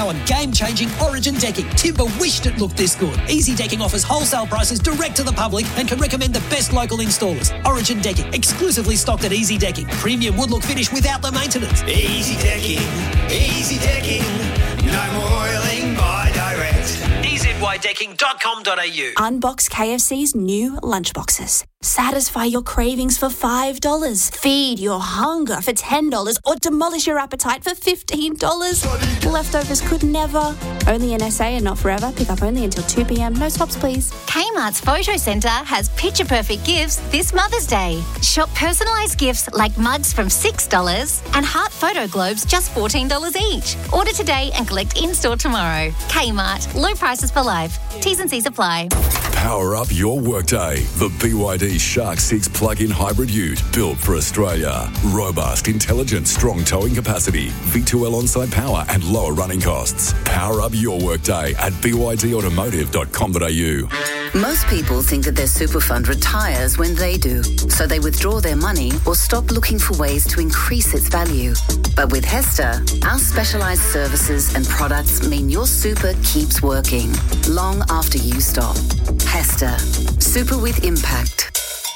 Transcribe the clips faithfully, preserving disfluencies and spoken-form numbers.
powered game-changing Origin decking. Timber wished it looked this good. Easy Decking offers wholesale prices direct to the public and can recommend the best local installers. Origin Decking, exclusively stocked at Easy Decking. Premium wood look finish without the maintenance. Easy Decking, Easy Decking, no more oiling by direct. e z y decking dot com dot a u. Unbox K F C's new lunchboxes. Satisfy your cravings for five dollars. Feed your hunger for ten dollars or demolish your appetite for fifteen dollars. Leftovers could never. Only in S A and not forever. Pick up only until two p.m. No stops, please. Kmart's Photo Centre has picture-perfect gifts this Mother's Day. Shop personalised gifts like mugs from six dollars and heart photo globes just fourteen dollars each. Order today and collect in-store tomorrow. Kmart. Low prices for life. T's and C's apply. Power up your workday. The B Y D Shark six plug-in hybrid ute built for Australia. Robust, intelligent, strong towing capacity, V two L on-site power and lower running costs. Power up your workday at b y d automotive dot com dot a u. Most people think that their super fund retires when they do, so they withdraw their money or stop looking for ways to increase its value. But with Hester, our specialised services and products mean your super keeps working long after you stop. Hester, super with impact.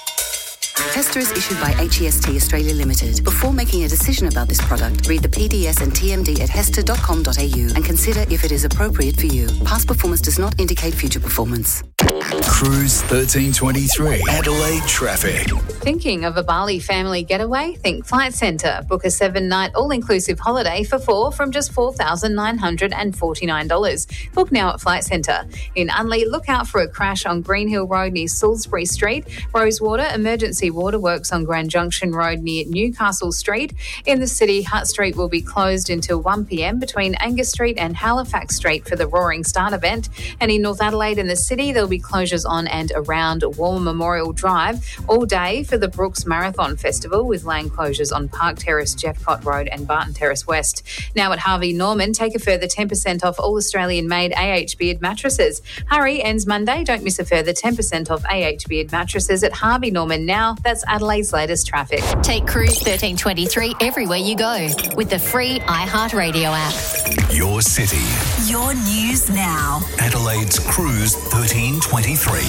Hester is issued by H E S T Australia Limited. Before making a decision about this product, read the P D S and T M D at hester dot com dot a u and consider if it is appropriate for you. Past performance does not indicate future performance. Cruise thirteen twenty-three Adelaide traffic. Thinking of a Bali family getaway? Think Flight Centre. Book a seven-night all-inclusive holiday for four from just four thousand nine hundred forty-nine dollars. Book now at Flight Centre. In Unley, look out for a crash on Green Hill Road near Salisbury Street. Rosewater, emergency waterworks on Grand Junction Road near Newcastle Street. In the city, Hutt Street will be closed until one p.m. between Angus Street and Halifax Street for the Roaring Start event. And in North Adelaide in the city, there'll be closures on and around War Memorial Drive all day for the Brooks Marathon Festival, with lane closures on Park Terrace, Jeffcott Road and Barton Terrace West. Now at Harvey Norman, take a further ten percent off all Australian-made A H Beard mattresses. Hurry, ends Monday. Don't miss a further ten percent off A H Beard mattresses at Harvey Norman now. That's Adelaide's latest traffic. Take Cruise thirteen twenty-three everywhere you go with the free iHeartRadio app. Your city. Your news now. Adelaide's Cruise thirteen twenty-three.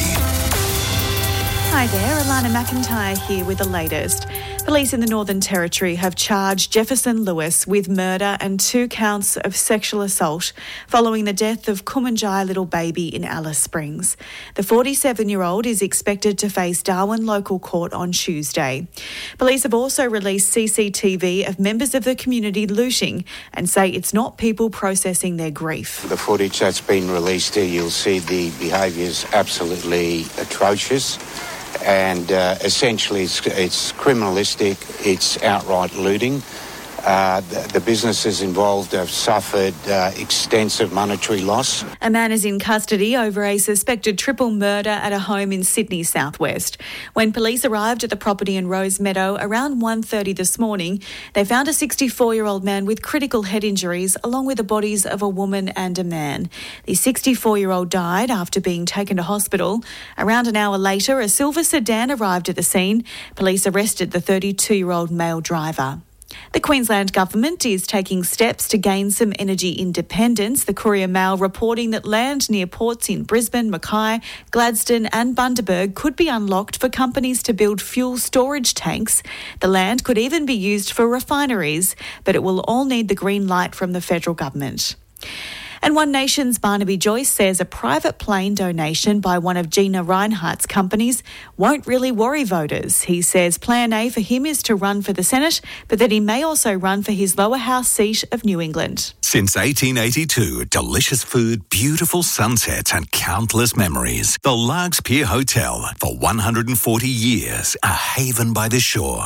Hi there, Alana McIntyre here with the latest. Police in the Northern Territory have charged Jefferson Lewis with murder and two counts of sexual assault following the death of Kumanjai little baby in Alice Springs. The forty-seven-year-old is expected to face Darwin Local Court on Tuesday. Police have also released C C T V of members of the community looting and say it's not people processing their grief. The footage that's been released here, you'll see the behaviour is absolutely atrocious. And uh, essentially it's, it's criminalistic, it's outright looting. Uh, the, the businesses involved have suffered uh, extensive monetary loss. A man is in custody over a suspected triple murder at a home in Sydney's southwest. When police arrived at the property in Rose Meadow around one thirty this morning, they found a sixty-four-year-old man with critical head injuries along with the bodies of a woman and a man. The sixty-four-year-old died after being taken to hospital. Around an hour later, a silver sedan arrived at the scene. Police arrested the thirty-two-year-old male driver. The Queensland Government is taking steps to gain some energy independence. The Courier Mail reporting that land near ports in Brisbane, Mackay, Gladstone and Bundaberg could be unlocked for companies to build fuel storage tanks. The land could even be used for refineries, but it will all need the green light from the federal government. And One Nation's Barnaby Joyce says a private plane donation by one of Gina Rinehart's companies won't really worry voters. He says plan A for him is to run for the Senate, but that he may also run for his lower house seat of New England. Since eighteen eighty-two, delicious food, beautiful sunsets and countless memories. The Largs Pier Hotel, for one hundred forty years, a haven by the shore.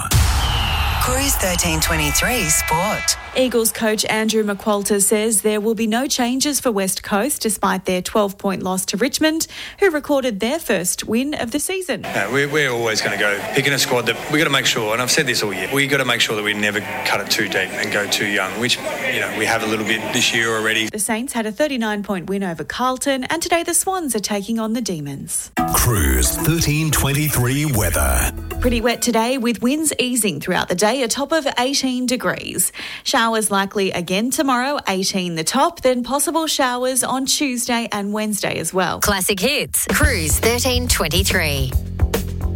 Cruise thirteen twenty-three Sport. Eagles coach Andrew McQualter says there will be no changes for West Coast despite their twelve-point loss to Richmond, who recorded their first win of the season. No, we're, we're always going to go picking a squad that we've got to make sure, and I've said this all year, we've got to make sure that we never cut it too deep and go too young, which, you know, we have a little bit this year already. The Saints had a thirty-nine point win over Carlton, and today the Swans are taking on the Demons. Cruise thirteen twenty-three weather. Pretty wet today with winds easing throughout the day. today, a top of eighteen degrees. Showers likely again tomorrow, eighteen the top, then possible showers on Tuesday and Wednesday as well. Classic Hits, Cruise thirteen twenty-three.